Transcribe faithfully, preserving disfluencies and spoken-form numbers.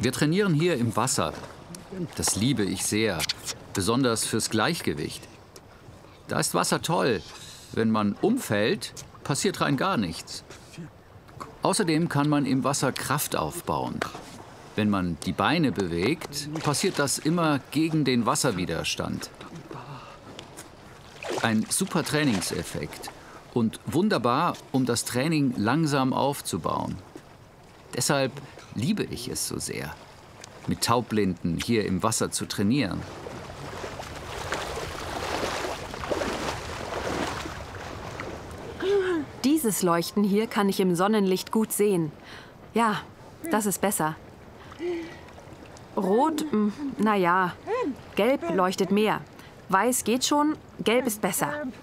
Wir trainieren hier im Wasser. Das liebe ich sehr, besonders fürs Gleichgewicht. Da ist Wasser toll. Wenn man umfällt, passiert rein gar nichts. Außerdem kann man im Wasser Kraft aufbauen. Wenn man die Beine bewegt, passiert das immer gegen den Wasserwiderstand. Ein super Trainingseffekt und wunderbar, um das Training langsam aufzubauen. Deshalb liebe ich es so sehr, mit Taubblinden hier im Wasser zu trainieren. Dieses Leuchten hier kann ich im Sonnenlicht gut sehen. Ja, das ist besser. Rot, na ja, gelb leuchtet mehr. Weiß geht schon, gelb ist besser.